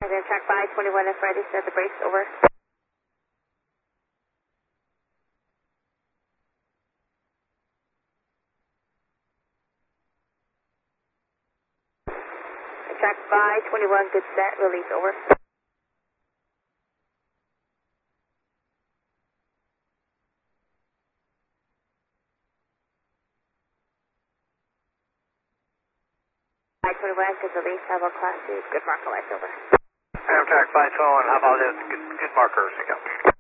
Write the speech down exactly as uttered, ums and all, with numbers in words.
And then track five twenty-one, if ready, set the brakes, over. Track five twenty-one, good set, release, over. five twenty-one, good release, how about class two, good marker lights, over. Amtrak five twenty-one, how about this, good, good markers, you go.